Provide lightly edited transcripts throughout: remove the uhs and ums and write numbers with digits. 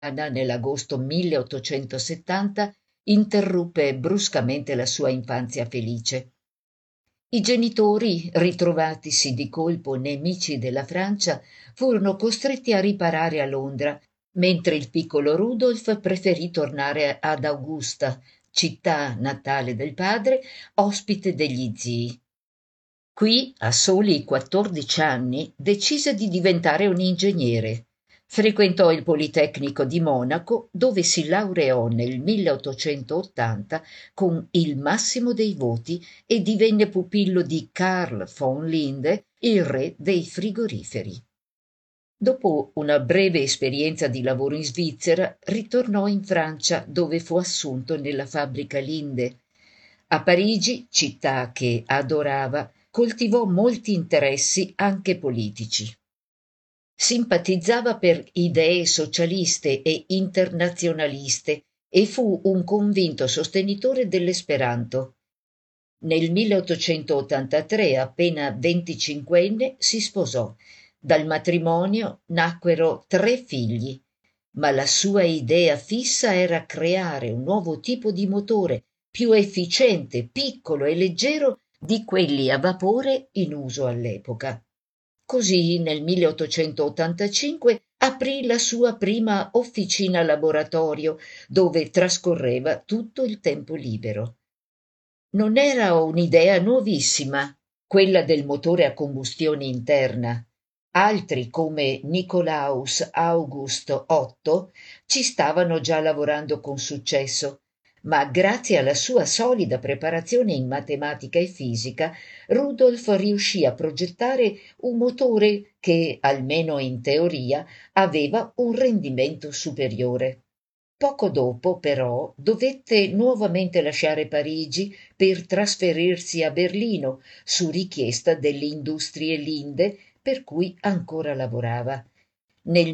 nell'agosto 1870 interruppe bruscamente la sua infanzia felice. I genitori, ritrovatisi di colpo nemici della Francia, furono costretti a riparare a Londra, mentre il piccolo Rudolf preferì tornare ad Augusta, città natale del padre, ospite degli zii. Qui, a soli 14 anni, decise di diventare un ingegnere. Frequentò il Politecnico di Monaco, dove si laureò nel 1880 con il massimo dei voti e divenne pupillo di Carl von Linde, il re dei frigoriferi. Dopo una breve esperienza di lavoro in Svizzera, ritornò in Francia, dove fu assunto nella fabbrica Linde. A Parigi, città che adorava, coltivò molti interessi anche politici. Simpatizzava per idee socialiste e internazionaliste e fu un convinto sostenitore dell'Esperanto. Nel 1883, appena 25enne, si sposò. Dal matrimonio nacquero 3 figli, ma la sua idea fissa era creare un nuovo tipo di motore più efficiente, piccolo e leggero di quelli a vapore in uso all'epoca. Così nel 1885 aprì la sua prima officina laboratorio, dove trascorreva tutto il tempo libero. Non era un'idea nuovissima, quella del motore a combustione interna. Altri, come Nicolaus August Otto, ci stavano già lavorando con successo, ma grazie alla sua solida preparazione in matematica e fisica, Rudolf riuscì a progettare un motore che, almeno in teoria, aveva un rendimento superiore. Poco dopo, però, dovette nuovamente lasciare Parigi per trasferirsi a Berlino su richiesta delle industrie Linde per cui ancora lavorava. Nel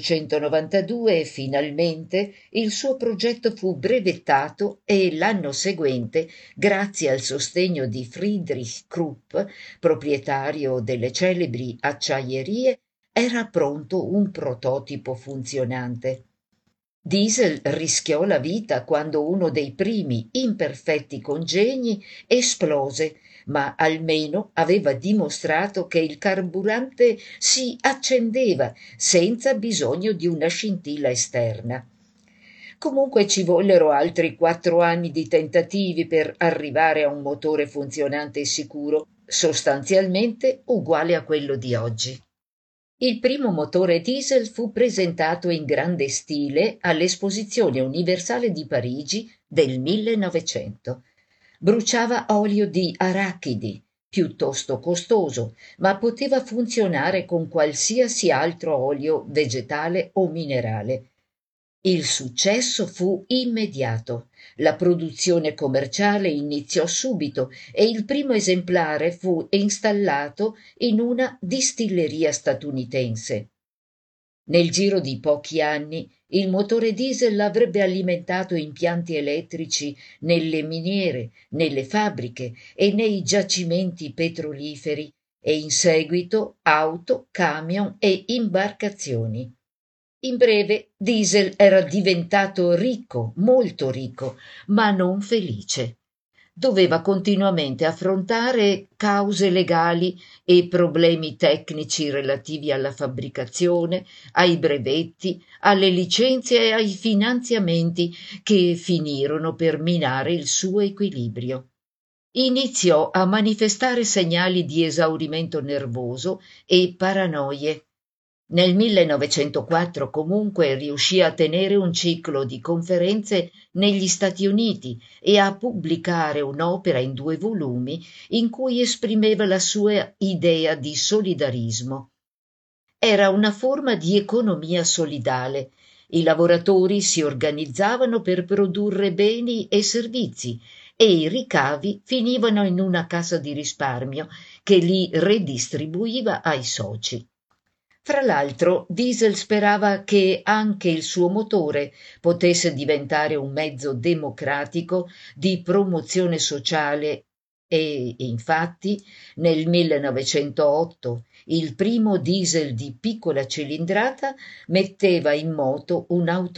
1892, finalmente, il suo progetto fu brevettato e l'anno seguente, grazie al sostegno di Friedrich Krupp, proprietario delle celebri acciaierie, era pronto un prototipo funzionante. Diesel rischiò la vita quando uno dei primi imperfetti congegni esplose, ma almeno aveva dimostrato che il carburante si accendeva senza bisogno di una scintilla esterna. Comunque ci vollero altri 4 anni di tentativi per arrivare a un motore funzionante e sicuro, sostanzialmente uguale a quello di oggi. Il primo motore diesel fu presentato in grande stile all'Esposizione Universale di Parigi del 1900. Bruciava olio di arachidi, piuttosto costoso, ma poteva funzionare con qualsiasi altro olio vegetale o minerale. Il successo fu immediato. La produzione commerciale iniziò subito e il primo esemplare fu installato in una distilleria statunitense. Nel giro di pochi anni il motore diesel avrebbe alimentato impianti elettrici nelle miniere, nelle fabbriche e nei giacimenti petroliferi e in seguito auto, camion e imbarcazioni. In breve, Diesel era diventato ricco, molto ricco, ma non felice. Doveva continuamente affrontare cause legali e problemi tecnici relativi alla fabbricazione, ai brevetti, alle licenze e ai finanziamenti che finirono per minare il suo equilibrio. Iniziò a manifestare segnali di esaurimento nervoso e paranoie. Nel 1904 comunque riuscì a tenere un ciclo di conferenze negli Stati Uniti e a pubblicare un'opera in 2 volumi in cui esprimeva la sua idea di solidarismo. Era una forma di economia solidale. I lavoratori si organizzavano per produrre beni e servizi e i ricavi finivano in una cassa di risparmio che li redistribuiva ai soci. Fra l'altro, Diesel sperava che anche il suo motore potesse diventare un mezzo democratico di promozione sociale E infatti nel 1908 il primo diesel di piccola cilindrata metteva in moto